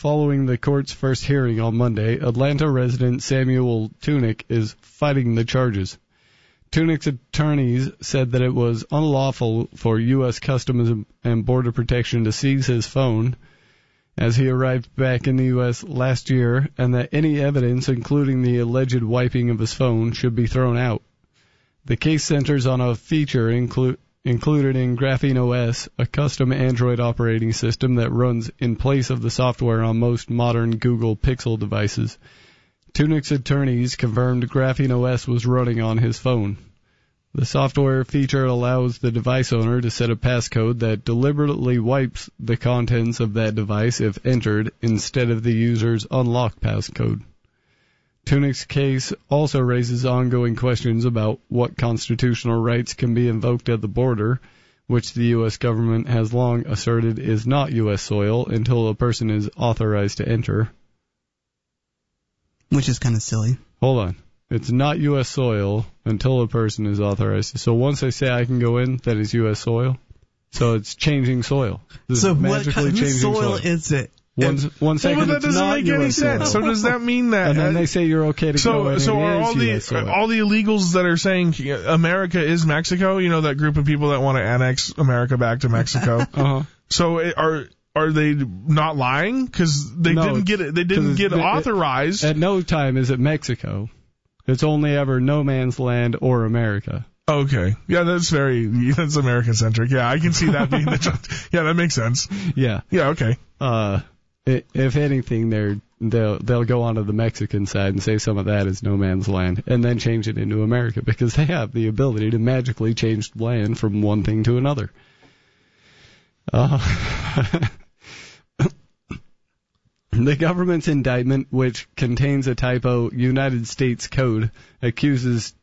following the court's first hearing on Monday, Atlanta resident Samuel Tunick is fighting the charges. Tunick's attorneys said that it was unlawful for U.S. Customs and Border Protection to seize his phone as he arrived back in the U.S. last year, and that any evidence, including the alleged wiping of his phone, should be thrown out. The case centers on a feature included in Graphene OS, a custom Android operating system that runs in place of the software on most modern Google Pixel devices. Tunick's attorneys confirmed Graphene OS was running on his phone. The software feature allows the device owner to set a passcode that deliberately wipes the contents of that device if entered instead of the user's unlocked passcode. Tunick's case also raises ongoing questions about what constitutional rights can be invoked at the border, which the U.S. government has long asserted is not U.S. soil until a person is authorized to enter. Which is kind of silly. Hold on. It's not U.S. soil until a person is authorized. So once they say I can go in, that is U.S. soil. So it's changing soil. So what kind of soil is it? One second, but that doesn't make any sense. So does that mean that? And then they say you're okay to go in. So are all the illegals that are saying America is Mexico? You know, that group of people that want to annex America back to Mexico. Uh-huh. So are they not lying? Because they didn't get it. They didn't get authorized. At no time is it Mexico. It's only ever no man's land or America. Okay. Yeah, that's American centric. Yeah, I can see that being yeah, that makes sense. Yeah. Yeah. Okay. If anything, they'll go onto the Mexican side and say some of that is no man's land, and then change it into America because they have the ability to magically change land from one thing to another. The government's indictment, which contains a typo United States Code, accuses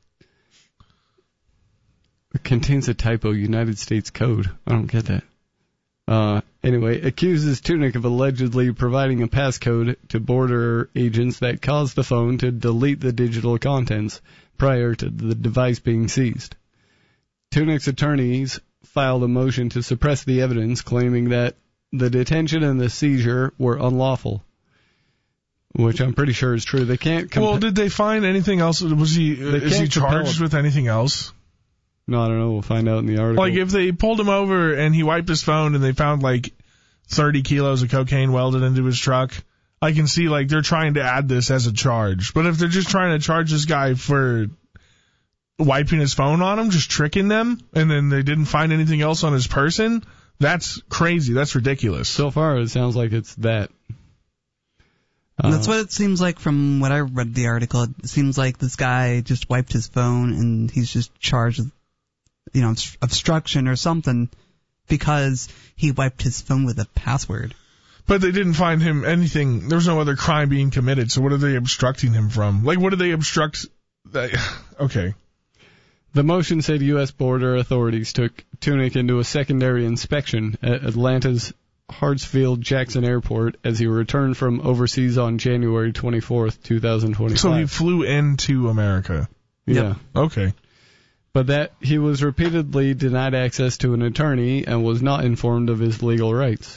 I don't get that. Anyway, accuses Tunick of allegedly providing a passcode to border agents that caused the phone to delete the digital contents prior to the device being seized. Tunick's attorneys filed a motion to suppress the evidence, claiming that the detention and the seizure were unlawful, which I'm pretty sure is true. They can't. Well, did they find anything else? Is he charged with anything else? No, I don't know. We'll find out in the article. Like if they pulled him over and he wiped his phone and they found like 30 kilos of cocaine welded into his truck, I can see like they're trying to add this as a charge. But if they're just trying to charge this guy for wiping his phone on him, just tricking them, and then they didn't find anything else on his person, that's crazy. That's ridiculous. So far, it sounds like it's that. That's what it seems like from what I read the article. It seems like this guy just wiped his phone and he's just charged with, obstruction or something because he wiped his phone with a password. But they didn't find him anything. There was no other crime being committed. So what are they obstructing him from? Like, what do they obstruct? Okay. The motion said U.S. border authorities took Tunick into a secondary inspection at Atlanta's Hartsfield-Jackson Airport as he returned from overseas on January 24th, 2025. So he flew into America. Yeah. Yep. Okay. But that he was repeatedly denied access to an attorney and was not informed of his legal rights.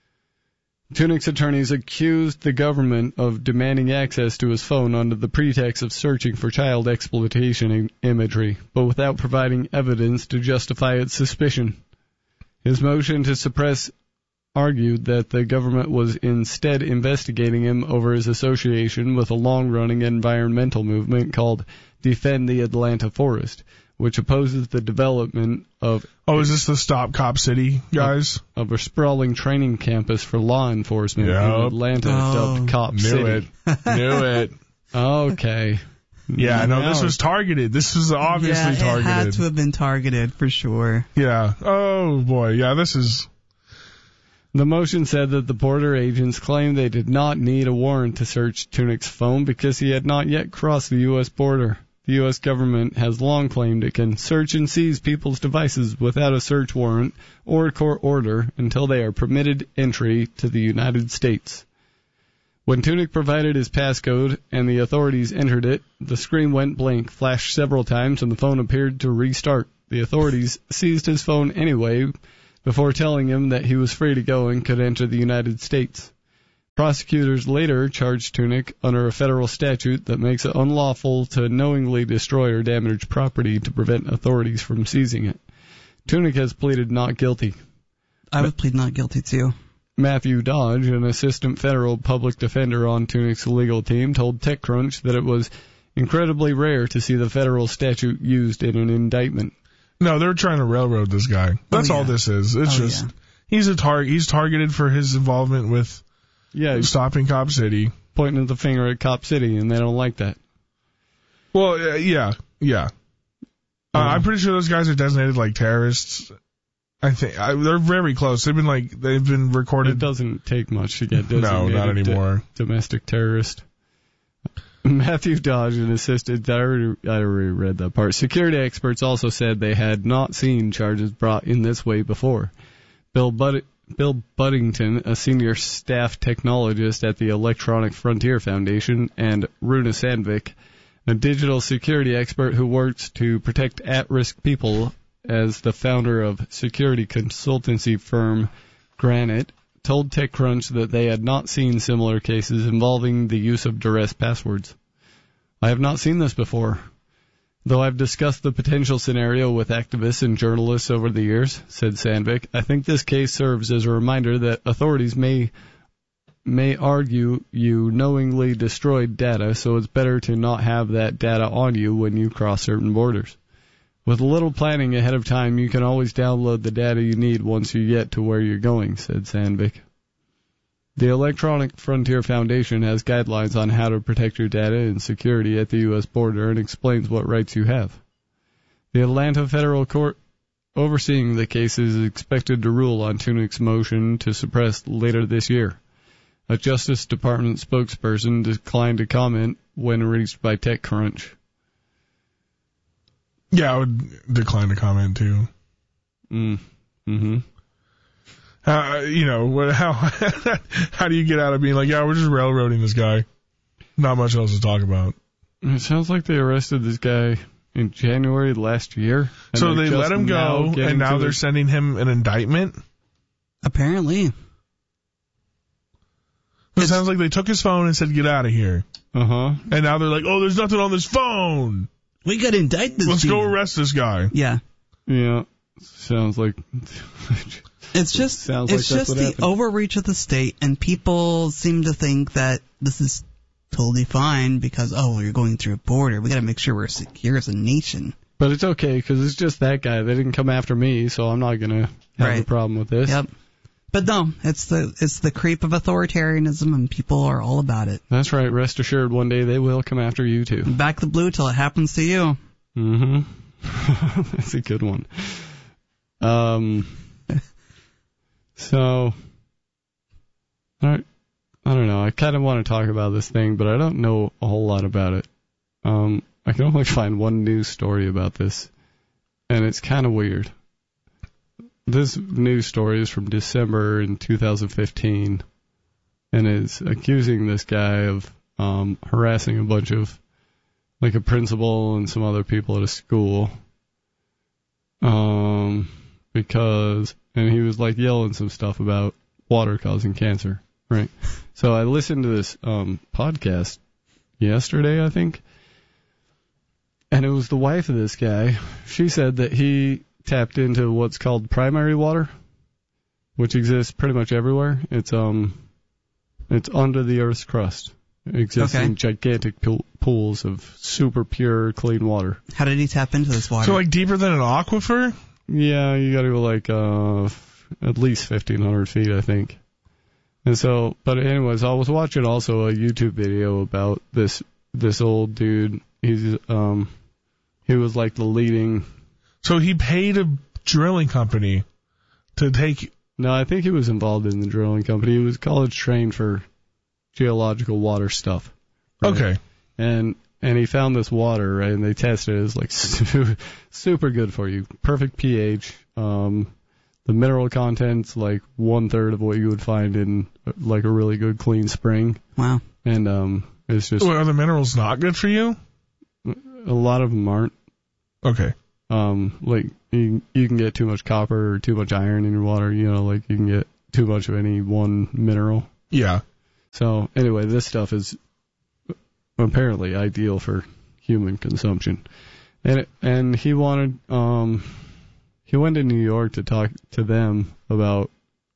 Tunick's attorneys accused the government of demanding access to his phone under the pretext of searching for child exploitation imagery, but without providing evidence to justify its suspicion. His motion to suppress argued that the government was instead investigating him over his association with a long-running environmental movement called Defend the Atlanta Forest, which opposes the development of... Oh, is this the Stop Cop City guys? Of a sprawling training campus for law enforcement in Atlanta dubbed Cop City. Knew it. Okay. Yeah, no, this was targeted. This was obviously targeted. It had to have been targeted for sure. Yeah. Oh, boy. Yeah, this is... The motion said that the border agents claimed they did not need a warrant to search Tunick's phone because he had not yet crossed the U.S. border. The U.S. government has long claimed it can search and seize people's devices without a search warrant or a court order until they are permitted entry to the United States. When Tunick provided his passcode and the authorities entered it, the screen went blank, flashed several times, and the phone appeared to restart. The authorities seized his phone anyway before telling him that he was free to go and could enter the United States. Prosecutors later charged Tunick under a federal statute that makes it unlawful to knowingly destroy or damage property to prevent authorities from seizing it. Tunick has pleaded not guilty. I would plead not guilty, too. Matthew Dodge, an assistant federal public defender on Tunick's legal team, told TechCrunch that it was incredibly rare to see the federal statute used in an indictment. No, they're trying to railroad this guy. That's all this is. It's he's targeted for his involvement with stopping Cop City. Pointing the finger at Cop City, and they don't like that. Well, yeah. I'm pretty sure those guys are designated like terrorists. I think they're very close. They've been recorded. It doesn't take much to get designated. No, not anymore. Domestic terrorist. Matthew Dodge, an assistant, I already read that part. Security experts also said they had not seen charges brought in this way before. Bill Buddington, a senior staff technologist at the Electronic Frontier Foundation, and Runa Sandvik, a digital security expert who works to protect at-risk people as the founder of security consultancy firm Granite, told TechCrunch that they had not seen similar cases involving the use of duress passwords. I have not seen this before. Though I've discussed the potential scenario with activists and journalists over the years, said Sandvik, I think this case serves as a reminder that authorities may argue you knowingly destroyed data, so it's better to not have that data on you when you cross certain borders. With a little planning ahead of time, you can always download the data you need once you get to where you're going, said Sandvik. The Electronic Frontier Foundation has guidelines on how to protect your data and security at the U.S. border and explains what rights you have. The Atlanta Federal Court overseeing the case is expected to rule on Tunick's motion to suppress later this year. A Justice Department spokesperson declined to comment when reached by TechCrunch. Yeah, I would decline to comment too. Mm-hmm. How do you get out of being like, we're just railroading this guy? Not much else to talk about. It sounds like they arrested this guy in January last year. So they let him go, and now they're sending him an indictment? Apparently. It sounds like they took his phone and said, get out of here. Uh-huh. And now they're like, there's nothing on this phone. We got to indict this Let's go arrest this guy. Yeah. Yeah. Sounds like... It's just the overreach of the state, and people seem to think that this is totally fine because, you're going through a border. We got to make sure we're secure as a nation. But it's okay because it's just that guy. They didn't come after me, so I'm not going to have a problem with this. Yep. But no, it's the creep of authoritarianism, and people are all about it. That's right. Rest assured, one day they will come after you too. Back the blue till it happens to you. Mm-hmm. That's a good one. So, I don't know. I kind of want to talk about this thing, but I don't know a whole lot about it. I can only find one news story about this, and it's kind of weird. This news story is from December in 2015, and it's accusing this guy of harassing a bunch of, like a principal and some other people at a school, and he was like yelling some stuff about water causing cancer, right? So I listened to this podcast yesterday, I think, and it was the wife of this guy. She said that he tapped into what's called primary water, which exists pretty much everywhere. It's under the Earth's crust. It exists in gigantic pools of super pure, clean water. How did he tap into this water? So, like, deeper than an aquifer? Yeah, you got to go like at least 1,500 feet, I think. And so, but anyways, I was watching also a YouTube video about this old dude. He was like the leading. So he paid a drilling company to take. No, I think he was involved in the drilling company. He was college trained for geological water stuff. Right? Okay. And he found this water, right? And they tested it. It's like super good for you. Perfect pH. The mineral content's like 1/3 of what you would find in like a really good clean spring. Wow. And it's just. Well, are the minerals not good for you? A lot of them aren't. Okay. Like you can get too much copper or too much iron in your water. You know, like you can get too much of any one mineral. Yeah. So anyway, this stuff is apparently ideal for human consumption. And he wanted, he went to New York to talk to them about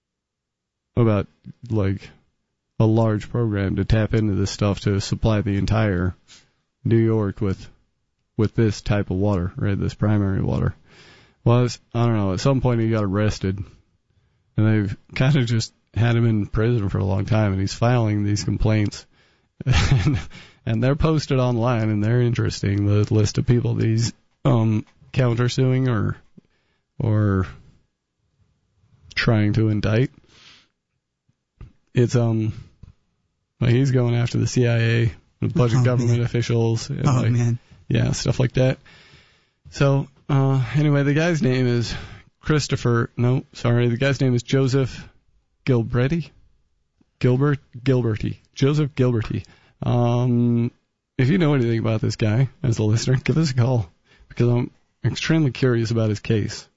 like a large program to tap into this stuff to supply the entire New York with this type of water, right? This primary water. Well, I don't know, at some point he got arrested, and they've kind of just had him in prison for a long time, and he's filing these complaints. And they're posted online, and they're interesting, the list of people that he's countersuing or trying to indict. It's he's going after the CIA, a bunch of government officials, and man. Yeah, stuff like that. So anyway, the guy's name is the guy's name is Joseph Gilberti. Joseph Gilberti. If you know anything about this guy as a listener, give us a call, because I'm extremely curious about his case.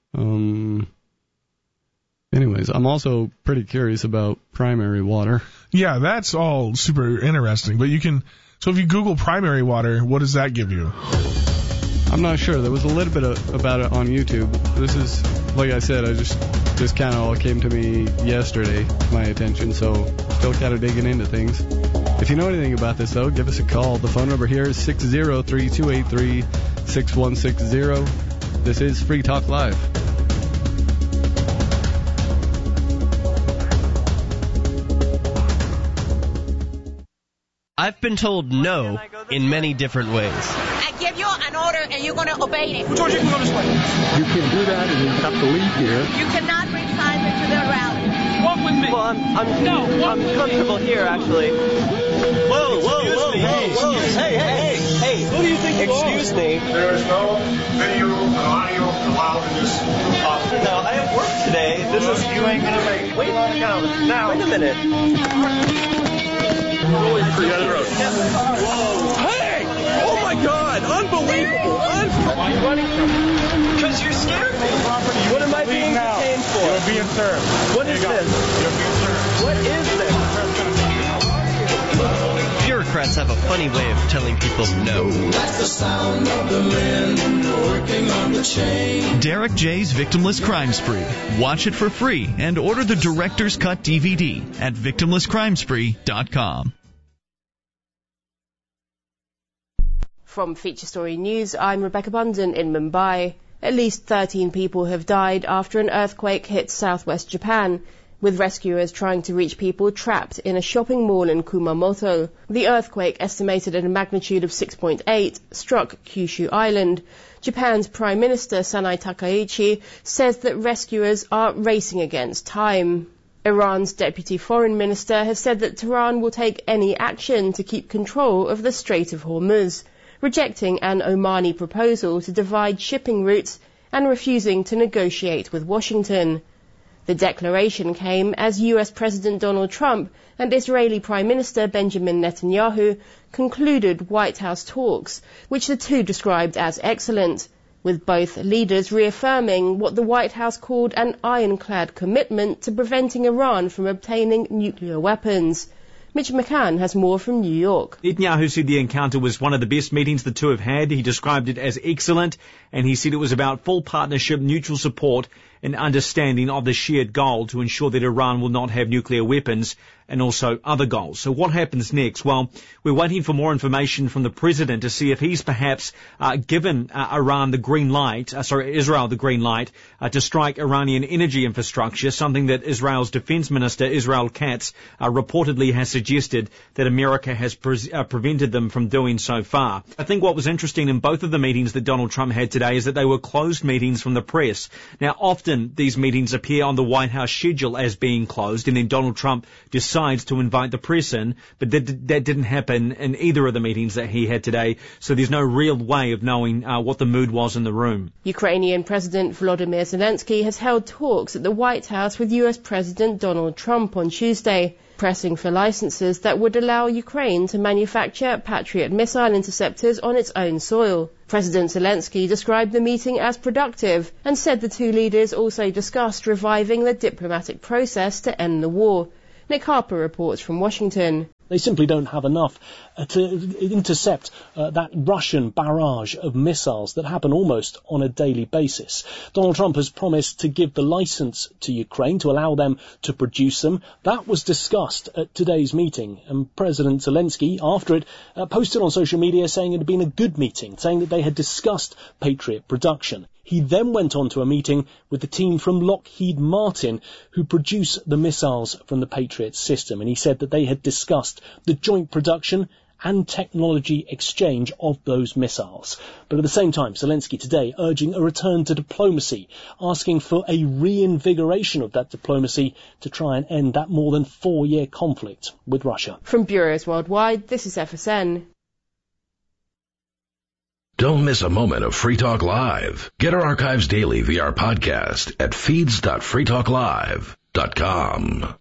Anyways, I'm also pretty curious about primary water. Yeah, that's all super interesting. But so if you Google primary water, what does that give you? I'm not sure. There was a little bit about it on YouTube. This is, like I said, I just kind of all came to me yesterday, my attention, so still kind of digging into things. If you know anything about this, though, give us a call. The phone number here is 603-283-6160. This is Free Talk Live. I've been told no in many different ways. I give you an order and you're going to obey it. George, you can go this way. You can do that and you have to leave here. You cannot bring Simon to the rally. Walk with me. Well, I'm comfortable here, actually. Whoa. Hey. Who do you think you are? Excuse me. There is no video and audio allowed in this office. No, I have work today. You ain't going to make it. Wait a minute. Hey! Oh my God! Unbelievable! Why are you running from me? Because you scared me. What am I being detained for? You're being served. What is this? You're being served. What is this? Bureaucrats have a funny way of telling people no. That's the sound of the men working on the chain. Derek J's Victimless Crime Spree. Watch it for free and order the Director's Cut DVD at victimlesscrimespree.com. From Feature Story News, I'm Rebecca Bunden in Mumbai. At least 13 people have died after an earthquake hit southwest Japan, with rescuers trying to reach people trapped in a shopping mall in Kumamoto. The earthquake, estimated at a magnitude of 6.8, struck Kyushu Island. Japan's Prime Minister Sanai Takaichi says that rescuers are racing against time. Iran's Deputy Foreign Minister has said that Tehran will take any action to keep control of the Strait of Hormuz, rejecting an Omani proposal to divide shipping routes and refusing to negotiate with Washington. The declaration came as US President Donald Trump and Israeli Prime Minister Benjamin Netanyahu concluded White House talks, which the two described as excellent, with both leaders reaffirming what the White House called an ironclad commitment to preventing Iran from obtaining nuclear weapons. Mitch McCann has more from New York. Netanyahu said the encounter was one of the best meetings the two have had. He described it as excellent, and he said it was about full partnership, mutual support, and understanding of the shared goal to ensure that Iran will not have nuclear weapons and also other goals. So what happens next? Well, we're waiting for more information from the president to see if he's perhaps given Israel the green light to strike Iranian energy infrastructure, something that Israel's defense minister, Israel Katz, reportedly has suggested that America has prevented them from doing so far. I think what was interesting in both of the meetings that Donald Trump had today is that they were closed meetings from the press. Now, often these meetings appear on the White House schedule as being closed, and then Donald Trump decides to invite the press in, but that didn't happen in either of the meetings that he had today, so there's no real way of knowing what the mood was in the room. Ukrainian President Volodymyr Zelensky has held talks at the White House with US President Donald Trump on Tuesday, pressing for licenses that would allow Ukraine to manufacture Patriot missile interceptors on its own soil. President Zelensky described the meeting as productive and said the two leaders also discussed reviving the diplomatic process to end the war. Nick Harper reports from Washington. They simply don't have enough to intercept that Russian barrage of missiles that happen almost on a daily basis. Donald Trump has promised to give the license to Ukraine to allow them to produce them. That was discussed at today's meeting, and President Zelensky, after it, posted on social media saying it had been a good meeting, saying that they had discussed Patriot production. He then went on to a meeting with the team from Lockheed Martin who produce the missiles from the Patriot system, and he said that they had discussed the joint production and technology exchange of those missiles. But at the same time, Zelensky today urging a return to diplomacy, asking for a reinvigoration of that diplomacy to try and end that more than 4-year conflict with Russia. From bureaus worldwide, this is FSN. Don't miss a moment of Free Talk Live. Get our archives daily via our podcast at feeds.freetalklive.com.